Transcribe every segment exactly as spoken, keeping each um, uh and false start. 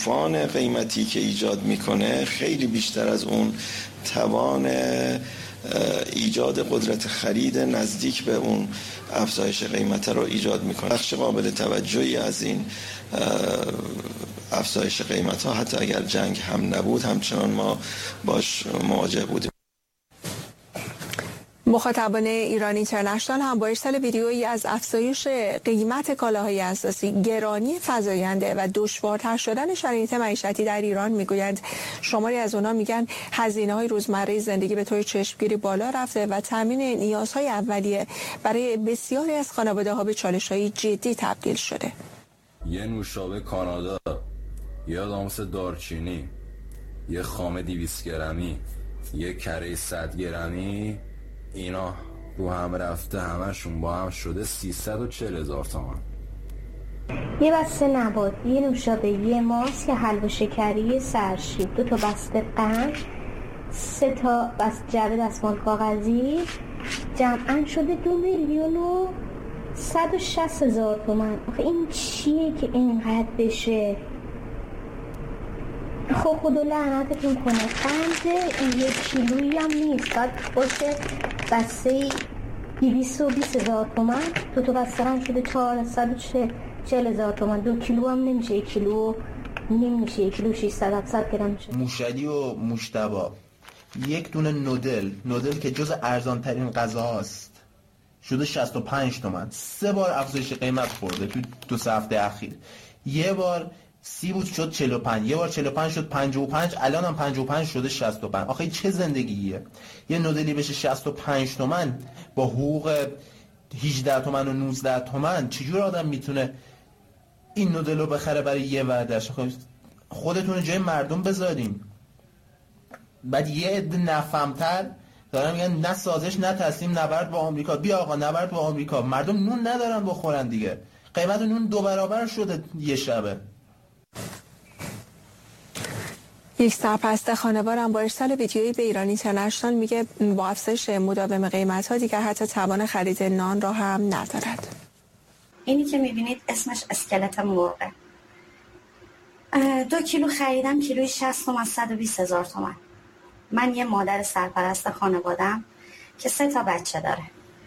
طوفان قیمتی که ایجاد میکنه خیلی بیشتر از اون توان ایجاد قدرت خرید نزدیک به اون افزایش قیمت رو ایجاد میکنه. بخش قابل توجهی از این افزایش قیمت ها حتی اگر جنگ هم نبود همچنان ما باش مواجه بودیم. مخاطبان ایران اینترنشنال هم با ارسال ویدیویی از افزایش قیمت کالاهای اساسی، گرانی فزاینده و دشوارتر شدن شرایط معیشتی در ایران میگویند. شماری از اونا میگن هزینه‌های روزمره زندگی به طور چشمگیری بالا رفته و تامین نیازهای اولیه برای بسیاری از خانواده‌ها به چالش‌های جدی تبدیل شده. یه نوشابه کانادا، یه دامس دارچینی، یه خامه دویست گرمی، یه کره صد گرمی، اینا رو هم رفته همشون با هم شده سیصد و چهل هزار تومان. یه بسته نبات، یه نوشابه، یه ماست، یه حلوا شکری، یه سرشیب، دو تا بسته قند، سه تا بس جعبه دستمال کاغذی، جمعاً شده دو میلیون و صد و شصت هزار تومان. آخه این چیه که اینقدر بشه؟ خب خدا لعنتتون کنه. قند این یک کیلویی هم نیست، باید باشه بسته دویست و بیست هزار تومن. تو تو بسته هم شده چهارصد و چهل هزار تومن. دو کیلو هم نمیشه، یک کیلو نمیشه، یک کیلو ششصد هفتصد گرم میشه. موشلی و مشتبه یک دونه نودل نودل که جز ارزان ترین غذاست شده شصت و پنج تومن. سه بار افزایش قیمت خورده تو دو سه هفته اخیر. یه بار سی بود شد چهل و پنج، یه بار چهل و پنج شد پنجاه و پنج، الان هم پنجاه و پنج شده شصت و پنج. آخه چه زندگیه؟ یه نودلی بشه شصت و پنج تومن با حقوق هجده تومن و نوزده تومن. چجور آدم میتونه این نودل رو بخره برای یه وعدهش؟ خودتون جای مردم بذارین. بعد یه عده نفهمتر دارن میگن نه سازش نه تسلیم، نبرد با آمریکا. بیا آقا نبرد با آمریکا، مردم نون ندارن بخورن دیگه. قیمت نون دو برابر شده یه شبه. یک سرپرست خانوار هم با ارسال ویدیویی به ایران اینترنشنال میگه با افزایش مداوم قیمت‌ها دیگر حتی توان خرید نان را هم ندارد. اینی که میبینید اسمش اسکلت مرغه. دو کیلو خریدم، کیلوی شصت تومن، صد و بیست هزار تومن. من یه مادر سرپرست خانوادم که سه تا بچه داره.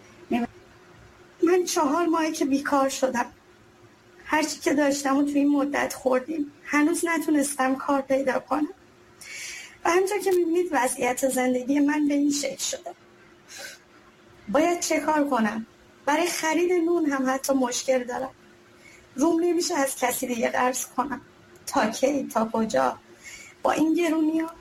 من چهار ماهه که بیکار شدم، هرچی که داشتم و توی این مدت خوردیم، هنوز نتونستم کار پیدا کنم و همونطور که میبینید وضعیت زندگی من به این شکل شده. باید چه کار کنم؟ برای خرید نون هم حتی مشکل دارم. روم نمیشه از کسی دیگه قرض کنم. تا کی؟ تا کجا؟ با این گرونی ها؟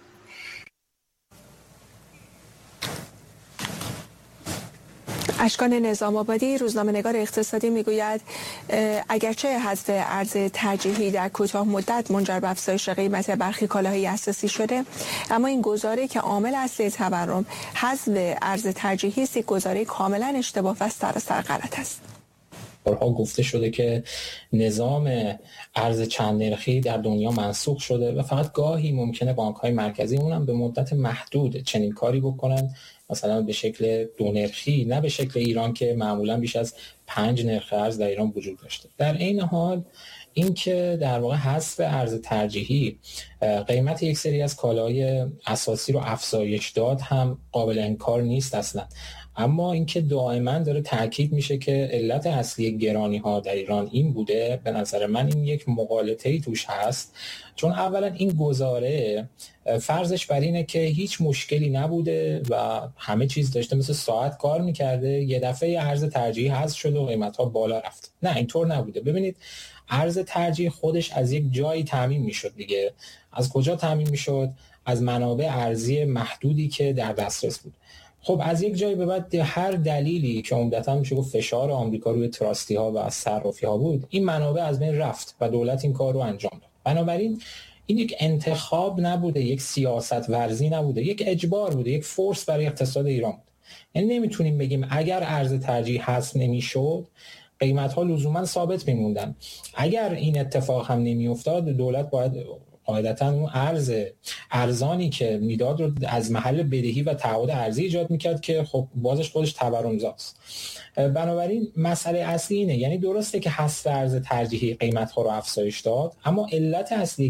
اشکان نظام آبادی، روزنامه‌نگار اقتصادی، میگوید اگرچه حذف ارز ترجیحی در کوتاه مدت منجر به افزایش قیمت برخی کالاهای اساسی شده، اما این گزاره که عامل اصلی تورم حذف ارز ترجیحی است، گزاره کاملا اشتباه و سراسر غلط است. بارها گفته شده که نظام ارز چند نرخی در دنیا منسوخ شده و فقط گاهی ممکنه بانک‌های مرکزی اونم به مدت محدود چنین کاری بکنن، مثلا به شکل دو نرخی، نه به شکل ایران که معمولا بیش از پنج نرخ ارز در ایران وجود داشته. در این حال این که در واقع حذف ارز ترجیحی قیمت یک سری از کالاهای اساسی رو افزایش داد هم قابل انکار نیست اصلا، اما اینکه دائما داره تاکید میشه که علت اصلی گرانی ها در ایران این بوده، به نظر من این یک مغالطه‌ای توش هست. چون اولا این گزاره فرضش بر اینه که هیچ مشکلی نبوده و همه چیز داشته مثل ساعت کار میکرده، یه دفعه ارز ترجیحی حذف شد و قیمت ها بالا رفت. نه، اینطور نبوده. ببینید ارز ترجیح خودش از یک جایی تامین میشد دیگه. از کجا تامین میشد؟ از منابع ارزی محدودی که در دسترس بود. خب از یک جایی به بعد هر دلیلی که عمدتاً میشه گفت فشار آمریکا روی تراستی ها و صرافی ها بود، این منابع از بین رفت و دولت این کار رو انجام داد. بنابراین این یک انتخاب نبوده، یک سیاست ورزی نبوده، یک اجبار بوده، یک فورس برای اقتصاد ایران بود. یعنی نمیتونیم بگیم اگر ارز ترجیح حذف نمیشد قیمت ها لزوما ثابت میموندن. اگر این اتفاق هم نمیافتاد دولت باید قاعدتاً اون ارز ارزانی که میداد رو از محل بدهی و تعهد ارزی ایجاد میکرد که خب بازش خودش تورم‌زاست. بنابراین مسئله اصلی اینه، یعنی درسته که حذف ارز ترجیحی قیمت ها رو افزایش داد، اما علت اصلی